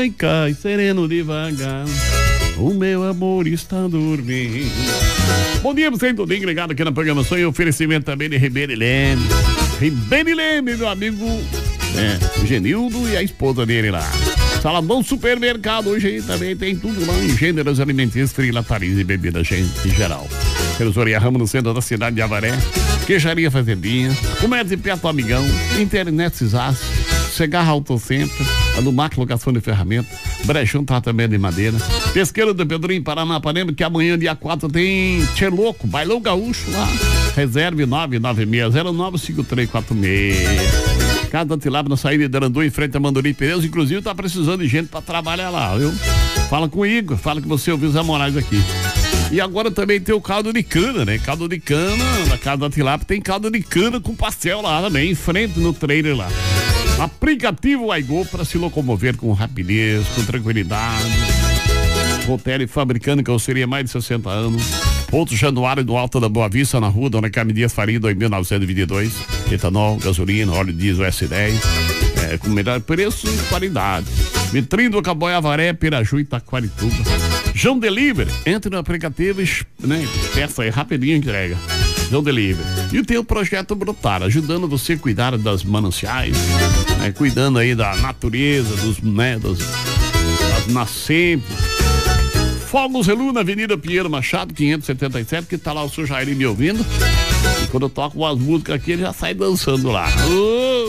cai, cai, sereno devagar. O meu amor está dormindo. Bom dia, você domingo ligado aqui na programação e oferecimento também de Ribeiro e Leme. Ribeiro e Leme, meu amigo, o Genildo e a esposa dele lá. Saladão Supermercado, hoje aí também tem tudo lá em gêneros alimentícios, trilataria e bebidas em geral. Perusoria Ramos no centro da cidade de Avaré, Queijaria Fazendinha, Comércio de Perto Amigão, Internet Cisas, Cegarra Autocentro, a Lumac Locação de Ferramenta, Brechão Tratamento de Madeira, Pesqueiro do Pedrinho, Paranapanema, que amanhã, dia 4, tem Tchê Louco, Bailão Gaúcho lá. Reserve 996095346. Casa Tilápia na saída de Arandu, em frente a Mandorim Pneus, inclusive tá precisando de gente pra trabalhar lá, viu? Fala com o Igor, fala que você ouviu os Moraes aqui. E agora também tem o caldo de cana, né? Caldo de cana, na Casa da Tilápia tem caldo de cana com pastel lá também, em frente no trailer lá. Aplicativo Aigo para se locomover com rapidez, com tranquilidade. Rotério fabricando carroceria mais de 60 anos. Outro Januário do Alto da Boa Vista, na rua Dona Carme Dias Faria, 1922. Etanol, gasolina, óleo diesel S10. Com melhor preço e qualidade. Vitrine do Caboia Avaré, Piraju e Taquarituba. João Delivery, entre no aplicativo, né? Peça aí rapidinho, entrega. João Delivery. E tem o Projeto Brotar, ajudando você a cuidar das mananciais, né? Cuidando aí da natureza, das nascentes. Fogos Relu na Avenida Pinheiro Machado, 577, que tá lá o seu Jair me ouvindo. E quando eu toco umas músicas aqui, ele já sai dançando lá.